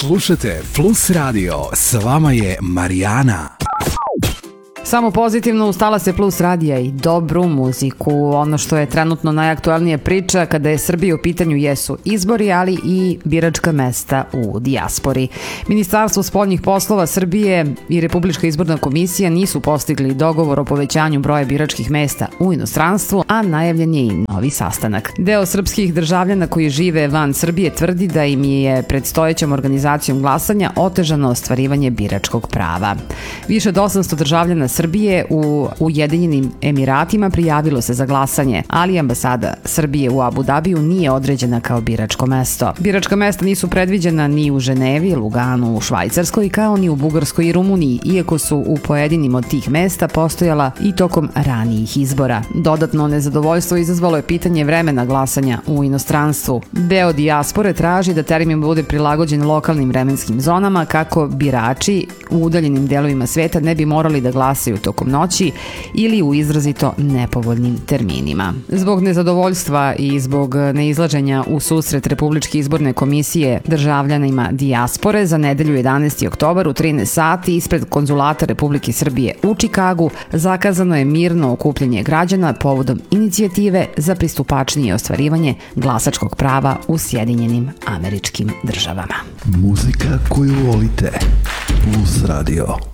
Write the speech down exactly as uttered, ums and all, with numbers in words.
Slušajte Plus Radio, s vama je Marijana. Samo pozitivno uz Talase Plus radija i dobru muziku. Ono što je trenutno najaktualnija priča kada je Srbija u pitanju jesu izbori, ali i biračka mesta u dijaspori. Ministarstvo spoljnih poslova Srbije i Republička izborna komisija nisu postigli dogovor o povećanju broja biračkih mesta u inostranstvu, a najavljen je i novi sastanak. Deo srpskih državljana koji žive van Srbije tvrdi da im je predstojećom organizacijom glasanja otežano ostvarivanje biračkog prava. Više od osamsto državljana Srbije u Ujedinjenim Emiratima prijavilo se za glasanje, ali ambasada Srbije u Abu Dabiju nije određena kao biračko mesto. Biračka mesta nisu predviđena ni u Ženevi, Luganu, u Švajcarskoj, kao ni u Bugarskoj i Rumuniji, iako su u pojedinim od tih mesta postojala i tokom ranijih izbora. Dodatno nezadovoljstvo izazvalo je pitanje vremena glasanja u inostranstvu. Deo dijaspore traži da termin bude prilagođen lokalnim vremenskim zonama kako birači u udaljenim delovima sveta ne bi morali da glasaju tokom noći ili u izrazito nepovoljnim terminima. Zbog nezadovoljstva i zbog neizlaženja u susret Republičke izborne komisije državljanima dijaspore za nedelju jedanaesti oktobar u trinaest sati ispred konzulata Republike Srbije u Čikagu zakazano je mirno okupljanje građana povodom inicijative za pristupačnije ostvarivanje glasačkog prava u Sjedinjenim Američkim Državama. Muzika koju volite. Plus Radio.